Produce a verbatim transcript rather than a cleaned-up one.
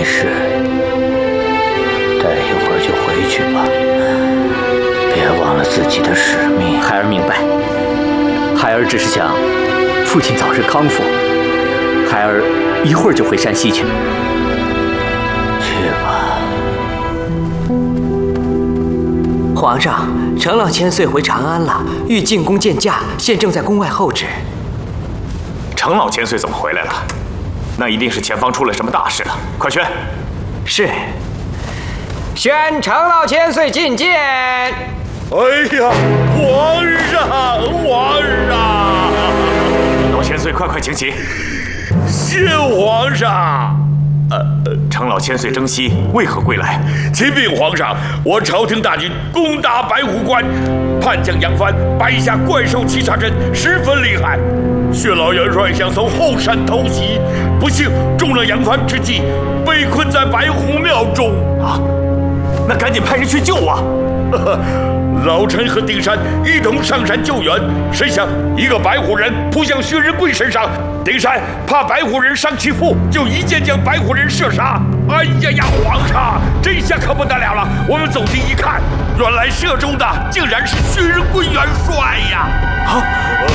没事，待一会儿就回去吧，别忘了自己的使命。 孩儿明白，孩儿只是想父亲早日康复。孩儿一会儿就回山西去。 去吧。 皇上，程老千岁回长安了，欲进宫见驾，现正在宫外候旨。 程老千岁怎么回来了？那一定是前方出了什么大事了，快宣！ 是。 宣程老千岁觐见。 哎呀，皇上，皇上！ 老千岁，快快请起。 谢皇上。 呃，程老千岁征西，为何归来？ 启禀皇上，我朝廷大军攻打白虎关，叛将杨帆摆下怪兽齐杀阵，十分厉害。薛老元帅想从后山偷袭，不幸中了杨帆之计，被困在白虎庙中。 啊，那赶紧派人去救啊！ 呵呵，老臣和丁山一同上山救援，谁想一个白虎人扑向薛仁贵身上，丁山怕白虎人伤其父，就一箭将白虎人射杀。哎呀呀，皇上，这下可不得了了！我们走近一看，原来射中的竟然是薛仁贵元帅呀！ 啊！